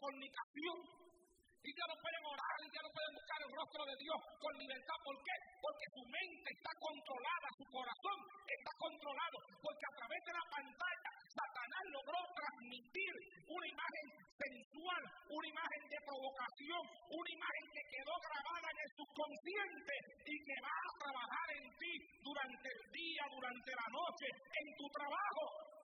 fornicación. Y ya no pueden orar, y ya no pueden buscar el rostro de Dios con libertad. ¿Por qué? Porque su mente está controlada, su corazón está controlado. Porque a través de la pantalla, Satanás logró transmitir una imagen sensual, una imagen de provocación, una imagen que quedó grabada en el subconsciente y que va a trabajar en ti durante el día, durante la noche, en tu trabajo.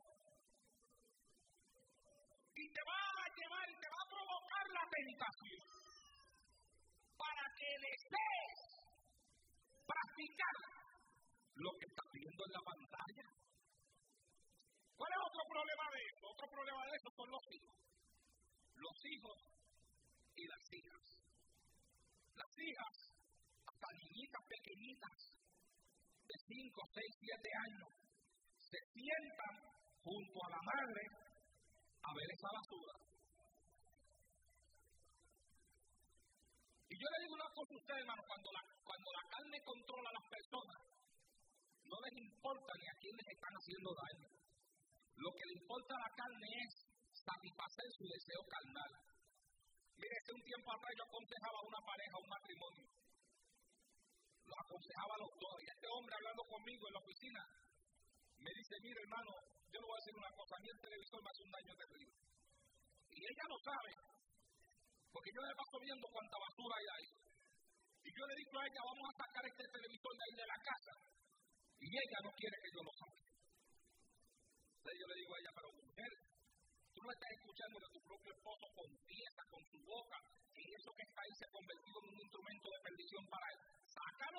Y te va a llevar y te va a provocar la tentación para que desees practicar lo que estás viendo en la pantalla. ¿Cuál es otro problema de eso? Otro problema de eso son los hijos. Los hijos y las hijas. Las hijas, hasta niñitas pequeñitas de 5, 6, 7 años, se sientan junto a la madre a ver esa basura. Y yo le digo una cosa a ustedes, hermano, cuando la carne controla a las personas, no les importa ni a quién les están haciendo daño. Lo que le importa a la carne es satisfacer su deseo carnal. Mire, hace un tiempo atrás yo aconsejaba a una pareja, un matrimonio. Lo aconsejaba a los dos. Y este hombre hablando conmigo en la oficina, me dice, mire hermano, yo le voy a decir una cosa, a mí el televisor me hace un daño terrible. Y ella lo sabe, porque yo le paso viendo cuánta basura hay ahí. Y yo le he dicho a ella, vamos a sacar este televisor de ahí de la casa. Y ella no quiere que yo lo saque. Entonces yo le digo a ella, pero mujer, tú no estás escuchando que tu propio esposo confiesa con su boca que eso que está ahí se ha convertido en un instrumento de perdición para él. Sácalo